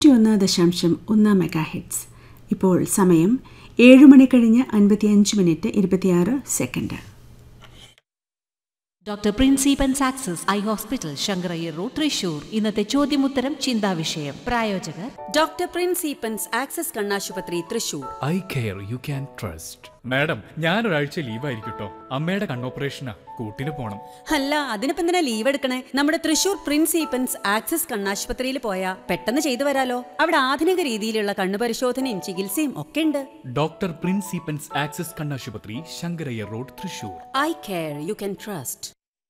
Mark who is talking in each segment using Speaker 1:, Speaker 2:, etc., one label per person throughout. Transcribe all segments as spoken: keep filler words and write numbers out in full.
Speaker 1: ഒന്ന് ദശാംശം ഒന്ന് മെഗാ ഹെഡ്സ്. ഇപ്പോൾ സമയം ഏഴ് മണി കഴിഞ്ഞ് അൻപത്തിയഞ്ച് മിനിറ്റ് ഇരുപത്തിയാറ് second.
Speaker 2: Doctor പ്രിൻസിപ്പൻസ് access eye hospital, Sankara Iyer road, Thrissur. ഇന്നത്തെ ചോദ്യമുത്തരം ചിന്താവിഷയം. പ്രായോജകർ
Speaker 3: ഡോക്ടർ പ്രിൻസിപ്പൻസ് ആക്സസ് കണ്ണാശുപത്രി, Thrissur.
Speaker 4: Eye care you can trust. Madam, ഞാനൊരാഴ്ച ലീവായിരിക്കട്ടോ. അമ്മയുടെ കണ്ണോപ്പറേഷനാ, കൂട്ടിന് പോണം.
Speaker 3: അല്ല, അതിനിപ്പോ എന്തിനാ ലീവ് എടുക്കണേ? നമ്മുടെ തൃശൂർ പ്രിൻസിപ്പൻസ് ആക്സസ് കണ്ണാശുപത്രിയിൽ പോയാ പെട്ടെന്ന് ചെയ്തു വരാലോ. അവിടെ ആധുനിക രീതിയിലുള്ള കണ്ണു പരിശോധനയും ചികിത്സയും ഒക്കെ ഉണ്ട്.
Speaker 4: ഡോക്ടർ പ്രിൻസിപ്പൻസ് ആക്സസ് കണ്ണാശുപത്രി, Sankara Iyer road, Thrissur.
Speaker 3: Eye care you can trust.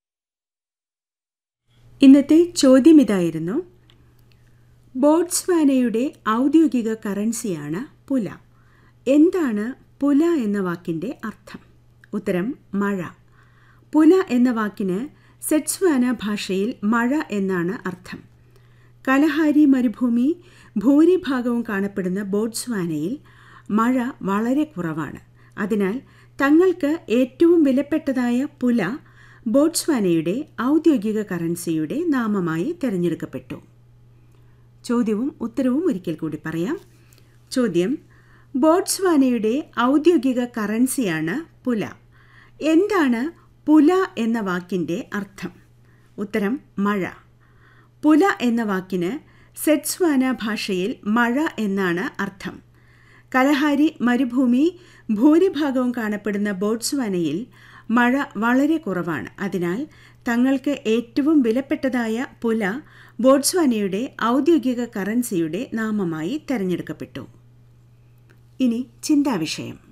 Speaker 1: ഇന്നത്തെ ചോദ്യം ഇതായിരുന്നു: ബോട്സ്വാനയുടെ ഔദ്യോഗിക കറൻസിയാണ് പുല. എന്താണ് പുല എന്ന വാക്കിൻ്റെ അർത്ഥം? ഉത്തരം മഴ. പുല എന്ന വാക്കിന് സെറ്റ്സ്വാന ഭാഷയിൽ മഴ എന്നാണ് അർത്ഥം. കലഹാരി മരുഭൂമി ഭൂരിഭാഗവും കാണപ്പെടുന്ന ബോട്സ്വാനയിൽ മഴ വളരെ കുറവാണ്. അതിനാൽ തങ്ങൾക്ക് ഏറ്റവും വിലപ്പെട്ടതായ പുല ബോട്സ്വാനയുടെ ഔദ്യോഗിക കറൻസിയുടെ നാമമായി തിരഞ്ഞെടുക്കപ്പെട്ടു. ചോദ്യവും ഉത്തരവും ഒരിക്കൽ കൂടി പറയാം. ചോദ്യം: ബോട്സ്വാനയുടെ ഔദ്യോഗിക കറൻസിയാണ് പുല. എന്താണ് പുല എന്ന വാക്കിൻ്റെ അർത്ഥം? ഉത്തരം മഴ. പുല എന്ന വാക്കിന് സെറ്റ്സ്വാന ഭാഷയിൽ മഴ എന്നാണ് അർത്ഥം. കലഹാരി മരുഭൂമി ഭൂരിഭാഗവും കാണപ്പെടുന്ന ബോട്സ്വാനയിൽ മഴ വളരെ കുറവാണ്. അതിനാൽ തങ്ങൾക്ക് ഏറ്റവും വിലപ്പെട്ടതായ പുല ബോട്സ്വാനയുടെ ഔദ്യോഗിക കറൻസിയുടെ നാമമായി തിരഞ്ഞെടുക്കപ്പെട്ടു. ഇനി ചിന്താവിഷയം.